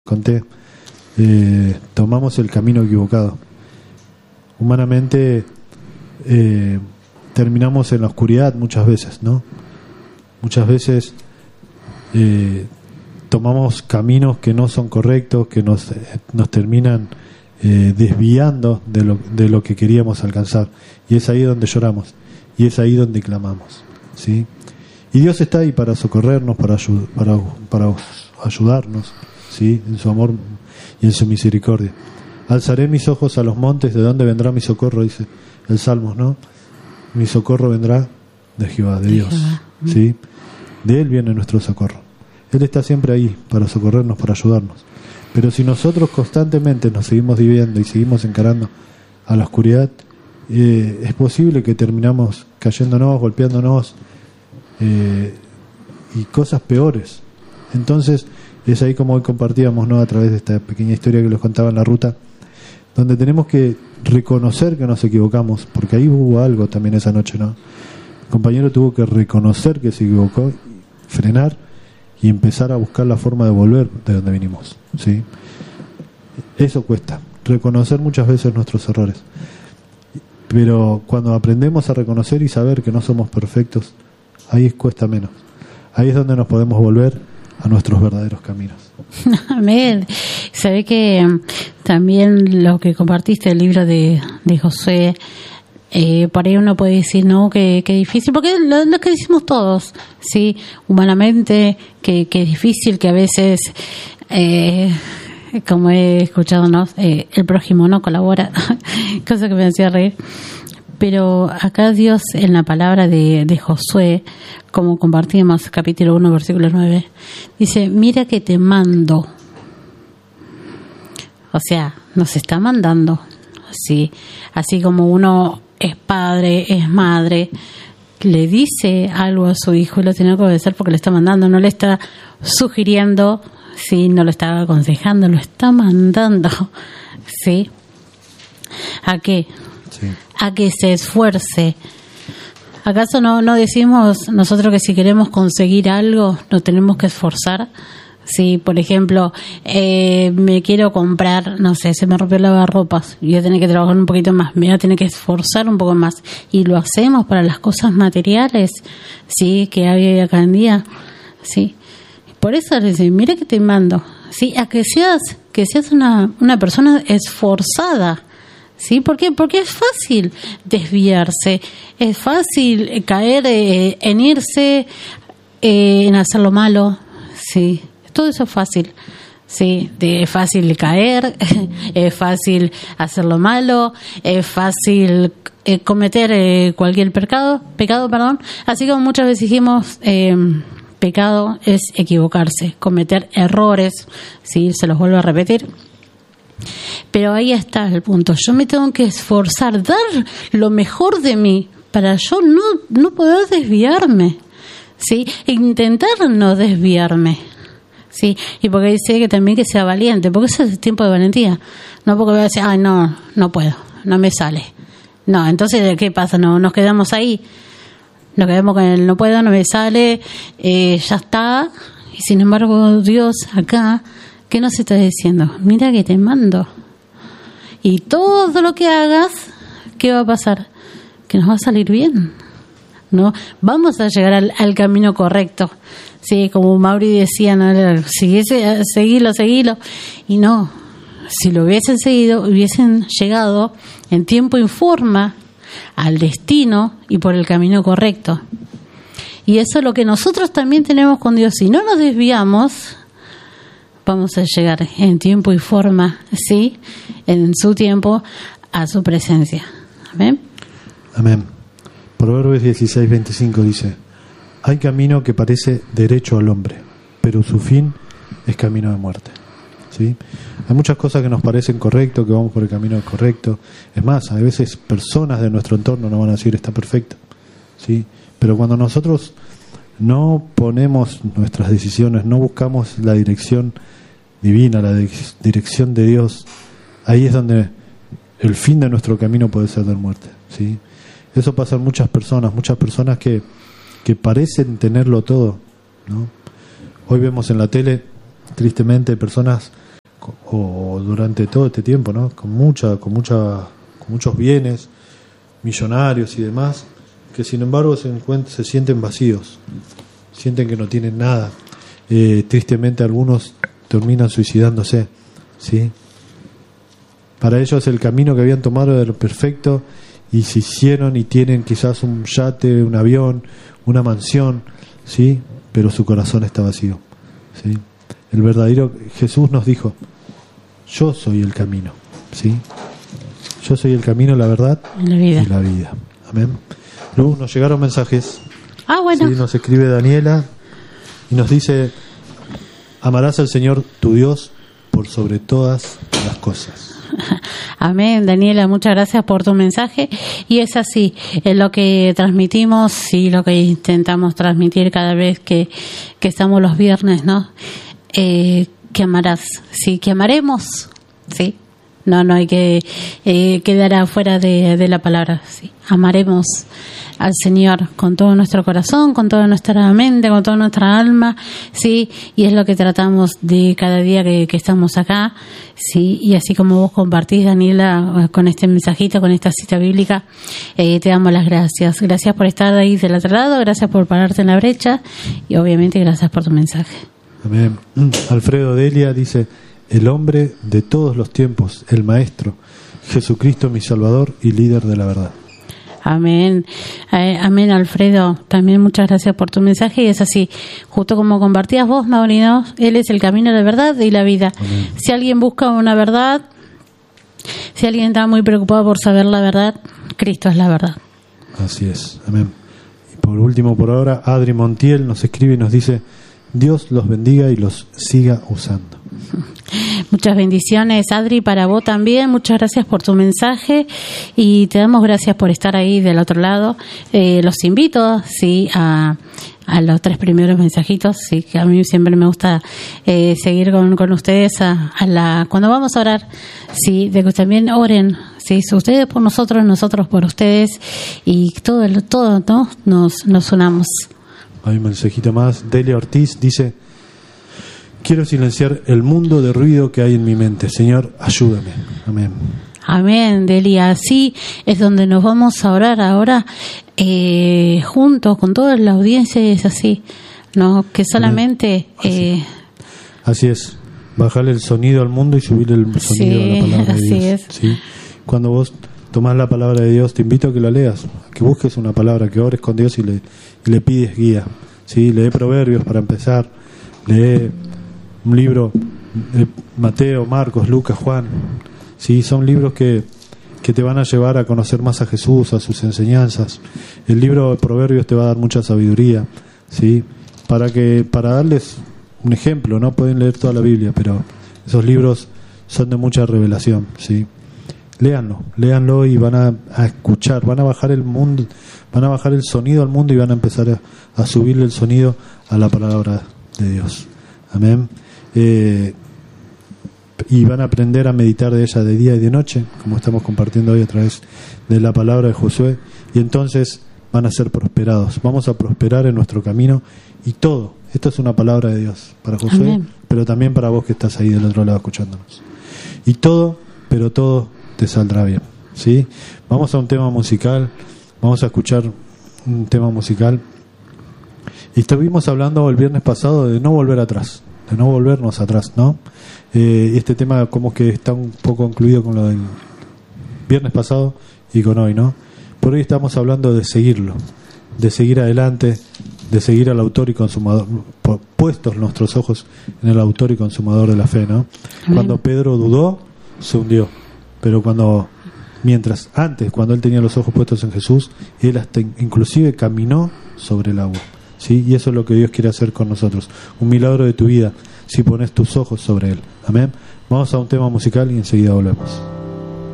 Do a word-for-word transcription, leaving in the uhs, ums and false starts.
conté, eh, tomamos el camino equivocado. Humanamente eh, terminamos en la oscuridad muchas veces, ¿no? Muchas veces eh, tomamos caminos que no son correctos, que nos, nos terminan eh, desviando de lo, de lo que queríamos alcanzar. Y es ahí donde lloramos, y es ahí donde clamamos, ¿sí? Y Dios está ahí para socorrernos, para, para, para ayudarnos, ¿sí? En su amor y en su misericordia. Alzaré mis ojos a los montes, ¿de dónde vendrá mi socorro? Dice el Salmos, ¿no? Mi socorro vendrá de Jehová, de Dios, ¿sí? De Él viene nuestro socorro. Él está siempre ahí para socorrernos, para ayudarnos. Pero si nosotros constantemente nos seguimos dividiendo y seguimos encarando a la oscuridad, eh, es posible que terminamos cayéndonos, golpeándonos, eh, y cosas peores. Entonces es ahí como hoy compartíamos, ¿no? A través de esta pequeña historia que les contaba en la ruta, donde tenemos que reconocer que nos equivocamos, porque ahí hubo algo también esa noche, ¿no? El compañero tuvo que reconocer que se equivocó, frenar y empezar a buscar la forma de volver de donde vinimos, ¿sí? Eso cuesta, reconocer muchas veces nuestros errores, pero cuando aprendemos a reconocer y saber que no somos perfectos, ahí cuesta menos. Ahí es donde nos podemos volver a nuestros verdaderos caminos. Amén. Sabe que también lo que compartiste, el libro de, de Josué, eh, por ahí uno puede decir, no, que, que difícil, porque lo, lo que decimos todos, sí, humanamente, que, que es difícil, que a veces, eh, como he escuchado, ¿no? Eh, el prójimo no colabora, cosa que me hacía reír. Pero acá Dios, en la palabra de, de Josué, como compartimos, capítulo uno, versículo nueve, dice, mira que te mando. O sea, nos está mandando, ¿sí? Así como uno es padre, es madre, le dice algo a su hijo y lo tiene que obedecer porque le está mandando, no le está sugiriendo, ¿sí? No lo está aconsejando, lo está mandando, ¿sí? ¿A qué? Sí. A que se esfuerce. ¿Acaso no, no decimos nosotros que si queremos conseguir algo nos tenemos que esforzar? Si, por ejemplo, eh, me quiero comprar, no sé, se me rompió el lavarropas y voy a tener que trabajar un poquito más, me voy a tener que esforzar un poco más. Y lo hacemos para las cosas materiales, ¿sí? Que hay acá en día, ¿sí? Por eso le dicen, mira que te mando, ¿sí? A que seas, que seas una, una persona esforzada. ¿Sí? ¿Por qué? Porque es fácil desviarse, es fácil caer eh, en irse, eh, en hacer lo malo, sí, todo eso es fácil, sí, de, es fácil caer, es fácil hacer lo malo, es fácil eh, cometer eh, cualquier pecado, pecado, perdón, así como muchas veces dijimos, eh, pecado es equivocarse, cometer errores, sí, se los vuelvo a repetir. Pero ahí está el punto. Yo me tengo que esforzar, dar lo mejor de mí para yo no, no poder desviarme, ¿sí? E intentar no desviarme, ¿sí? Y porque dice que también que sea valiente, porque ese es el tiempo de valentía. No porque voy a decir, ay, no, no puedo, no me sale. No, entonces, ¿qué pasa? No, nos quedamos ahí. Nos quedamos con el no puedo, no me sale, eh, ya está. Y sin embargo, Dios acá, ¿qué nos está diciendo? Mira que te mando. Y todo lo que hagas, ¿qué va a pasar? Que nos va a salir bien, ¿no? Vamos a llegar al, al camino correcto. Sí, como Mauri decía, ¿no? Siguiese, seguilo, seguilo. Y no, si lo hubiesen seguido, hubiesen llegado en tiempo y forma al destino y por el camino correcto. Y eso es lo que nosotros también tenemos con Dios. Si no nos desviamos, vamos a llegar en tiempo y forma, sí, en su tiempo, a su presencia. Amén. Amén. Proverbios dieciséis, veinticinco dice, hay camino que parece derecho al hombre, pero su fin es camino de muerte. ¿Sí? Hay muchas cosas que nos parecen correctas, que vamos por el camino correcto. Es más, a veces personas de nuestro entorno nos van a decir, está perfecto, ¿sí? Pero cuando nosotros no ponemos nuestras decisiones, no buscamos la dirección divina, la dirección de Dios, ahí es donde el fin de nuestro camino puede ser de muerte, ¿sí? Eso pasa en muchas personas, muchas personas que, que parecen tenerlo todo, ¿no? Hoy vemos en la tele, tristemente, personas o durante todo este tiempo, ¿no? Con mucha, con mucha, con muchos bienes, millonarios y demás, que sin embargo se encuent- se sienten vacíos, sienten que no tienen nada. Eh, tristemente algunos terminan suicidándose, ¿sí? Para ellos el camino que habían tomado era perfecto y se hicieron y tienen quizás un yate, un avión, una mansión, ¿sí? Pero su corazón está vacío, ¿sí? El verdadero Jesús nos dijo: yo soy el camino, ¿sí? Yo soy el camino, la verdad la vida. y la vida. Amén. Luego nos llegaron mensajes. Ah, bueno. Sí, nos escribe Daniela y nos dice: amarás al Señor tu Dios por sobre todas las cosas. Amén, Daniela, muchas gracias por tu mensaje. Y es así, es lo que transmitimos y lo que intentamos transmitir cada vez que, que estamos los viernes, ¿no? Eh, que amarás, sí, que amaremos, sí. No, no hay que eh, quedar afuera de, de la palabra, sí. Amaremos al Señor con todo nuestro corazón, con toda nuestra mente, con toda nuestra alma, sí, y es lo que tratamos de cada día que, que estamos acá, sí, y así como vos compartís, Daniela, con este mensajito, con esta cita bíblica, eh, te damos las gracias. Gracias por estar ahí del otro lado, gracias por pararte en la brecha y obviamente gracias por tu mensaje. Amén. Alfredo Delia dice: el hombre de todos los tiempos, el Maestro, Jesucristo mi Salvador y líder de la verdad. Amén, eh, amén, Alfredo. También muchas gracias por tu mensaje. Y es así, justo como compartías vos, Maurino, Él es el camino, la verdad y la vida. Amén. Si alguien busca una verdad, si alguien está muy preocupado por saber la verdad, Cristo es la verdad. Así es, amén. Y por último, por ahora, Adri Montiel nos escribe y nos dice: Dios los bendiga y los siga usando. Muchas bendiciones, Adri, para vos también. Muchas gracias por tu mensaje y te damos gracias por estar ahí del otro lado. Eh, los invito, sí, a, a los tres primeros mensajitos, sí, que a mí siempre me gusta eh, seguir con, con ustedes a, a la cuando vamos a orar, sí, de que también oren, sí, ustedes por nosotros, nosotros por ustedes y todo, todo, ¿no? Nos, nos unamos. Hay un mensajito más. Delia Ortiz dice: quiero silenciar el mundo de ruido que hay en mi mente. Señor, ayúdame. Amén. Amén, Delia. Así es donde nos vamos a orar ahora, eh, juntos con toda la audiencia. Es así, ¿no? Que solamente... Así, eh, así es. Bajarle el sonido al mundo y subir el sonido sí, a la palabra así de Dios. Es. ¿Sí? Cuando vos tomás la palabra de Dios, te invito a que la leas, a que busques una palabra, que ores con Dios y le, y le pides guía. ¿Sí? Lee Proverbios para empezar. Lee un libro de Mateo, Marcos, Lucas, Juan. Sí, son libros que, que te van a llevar a conocer más a Jesús, a sus enseñanzas. El libro de Proverbios te va a dar mucha sabiduría, sí, para que para darles un ejemplo. No pueden leer toda la Biblia, pero esos libros son de mucha revelación, sí. Léanlo, léanlo y van a, a escuchar, van a bajar el mundo, van a bajar el sonido al mundo y van a empezar a, a subirle el sonido a la palabra de Dios. Amén. Eh, y van a aprender a meditar de ella de día y de noche, como estamos compartiendo hoy a través de la palabra de Josué, y entonces van a ser prosperados. Vamos a prosperar en nuestro camino y todo. Esto es una palabra de Dios para Josué, amén, pero también para vos que estás ahí del otro lado escuchándonos. Y todo, pero todo te saldrá bien, ¿sí? Vamos a un tema musical, vamos a escuchar un tema musical. Y estuvimos hablando el viernes pasado de no volver atrás, de no volvernos atrás, ¿no? Eh, este tema como que está un poco incluido con lo del viernes pasado y con hoy, ¿no? Por hoy estamos hablando de seguirlo, de seguir adelante, de seguir al autor y consumador, puestos nuestros ojos en el autor y consumador de la fe, ¿no? Amén. Cuando Pedro dudó, se hundió, pero cuando, mientras, antes, cuando él tenía los ojos puestos en Jesús, él hasta inclusive caminó sobre el agua. ¿Sí? Y eso es lo que Dios quiere hacer con nosotros. Un milagro de tu vida si pones tus ojos sobre Él. Amén. Vamos a un tema musical y enseguida volvemos.